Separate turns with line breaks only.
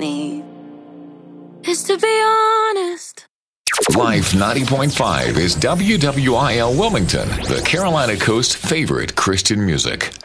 need is to be honest.
Life 90.5 is WWIL Wilmington, the Carolina Coast's favorite Christian music.